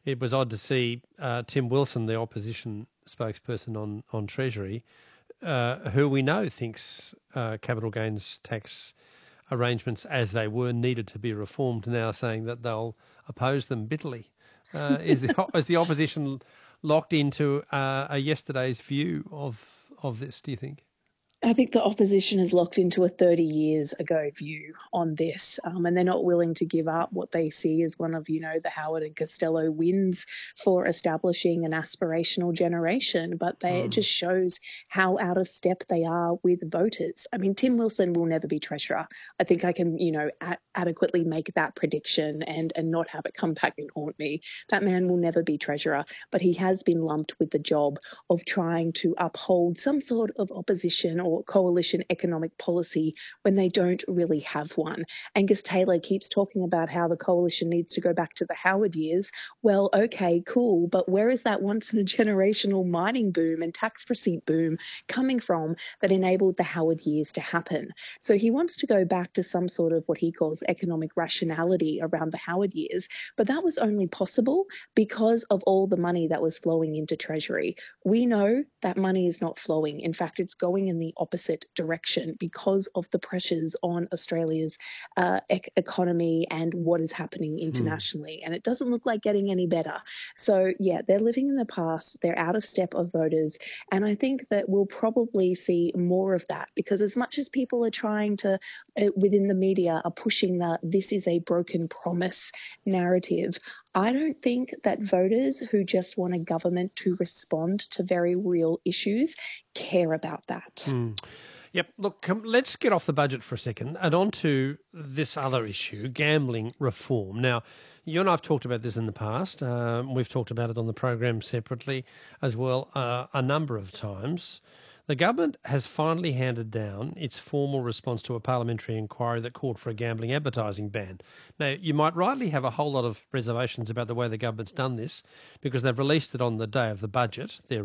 it was odd to see Tim Wilson, the opposition spokesperson on Treasury, who we know thinks capital gains tax arrangements as they were needed to be reformed, now saying that they'll oppose them bitterly. Is the opposition locked into a yesterday's view of this, do you think? I think the opposition is locked into a 30 years ago view on this, and they're not willing to give up what they see as one of, the Howard and Costello wins for establishing an aspirational generation. But it just shows how out of step they are with voters. I mean, Tim Wilson will never be treasurer. I think I can, adequately make that prediction and not have it come back and haunt me. That man will never be treasurer, but he has been lumped with the job of trying to uphold some sort of opposition or coalition economic policy when they don't really have one. Angus Taylor keeps talking about how the coalition needs to go back to the Howard years. Well, okay, cool, but where is that once-in-a-generational mining boom and tax receipt boom coming from that enabled the Howard years to happen? So he wants to go back to some sort of what he calls economic rationality around the Howard years, but that was only possible because of all the money that was flowing into Treasury. We know that money is not flowing. In fact, it's going in the opposite direction because of the pressures on Australia's economy and what is happening internationally. And it doesn't look like getting any better. So, yeah, they're living in the past. They're out of step of voters. And I think that we'll probably see more of that because as much as people are trying to, within the media, are pushing the this is a broken promise narrative, I don't think that voters who just want a government to respond to very real issues care about that. Yep. Look, let's get off the budget for a second and on to this other issue, gambling reform. Now, you and I have talked about this in the past. We've talked about it on the program separately as well a number of times. The government has finally handed down its formal response to a parliamentary inquiry that called for a gambling advertising ban. Now, you might rightly have a whole lot of reservations about the way the government's done this because they've released it on the day of the budget, their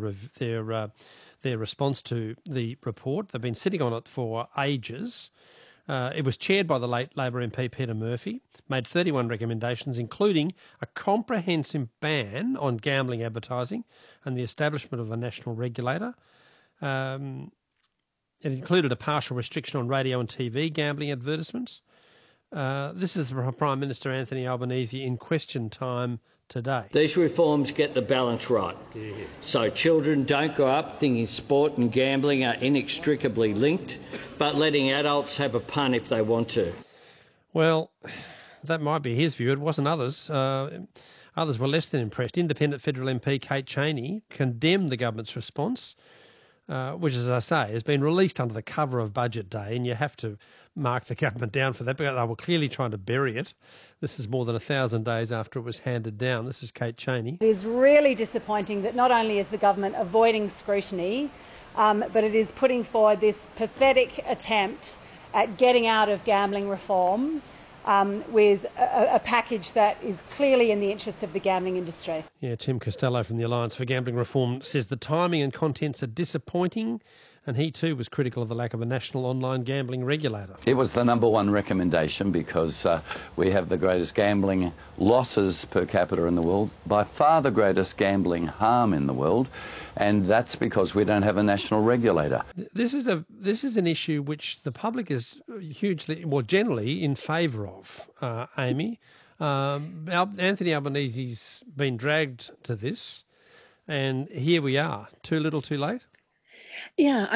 response to the report. They've been sitting on it for ages. It was chaired by the late Labor MP Peter Murphy, made 31 recommendations, including a comprehensive ban on gambling advertising and the establishment of a national regulator. It included a partial restriction on radio and TV gambling advertisements. This is Prime Minister Anthony Albanese in Question Time today. These reforms get the balance right. Yeah. So children don't grow up thinking sport and gambling are inextricably linked, but letting adults have a punt if they want to. Well, that might be his view. It wasn't others. Others were less than impressed. Independent federal MP Kate Chaney condemned the government's response, which, as I say, has been released under the cover of Budget Day, and you have to mark the government down for that, because they were clearly trying to bury it. This is more than 1,000 days after it was handed down. This is Kate Chaney. It is really disappointing that not only is the government avoiding scrutiny, but it is putting forward this pathetic attempt at getting out of gambling reform with a package that is clearly in the interests of the gambling industry. Yeah, Tim Costello from the Alliance for Gambling Reform says the timing and contents are disappointing, and he too was critical of the lack of a national online gambling regulator. It was the number one recommendation because we have the greatest gambling losses per capita in the world, by far the greatest gambling harm in the world, and that's because we don't have a national regulator. This is an issue which the public is hugely, well, generally in favour of, Amy. Anthony Albanese's been dragged to this, and here we are. Too little, too late? Yeah,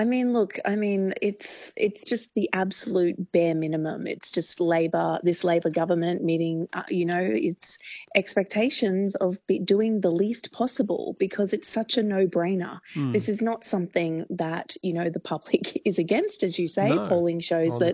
it's just the absolute bare minimum. It's just this Labor government meeting, its expectations of doing the least possible because it's such a no-brainer. This is not something that, the public is against, as you say. No, polling shows that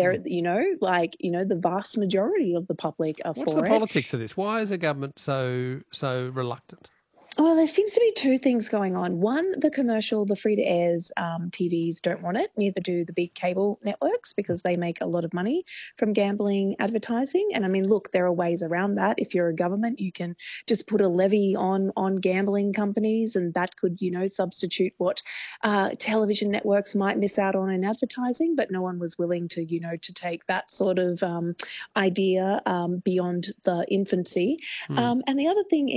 the vast majority of the public are for it. What's the politics of this? Why is the government so reluctant? Well, there seems to be two things going on. One, the free-to-airs TVs don't want it, neither do the big cable networks because they make a lot of money from gambling advertising. And, there are ways around that. If you're a government, you can just put a levy on gambling companies and that could, substitute what television networks might miss out on in advertising. But no one was willing to, to take that sort of idea beyond the infancy. And the other thing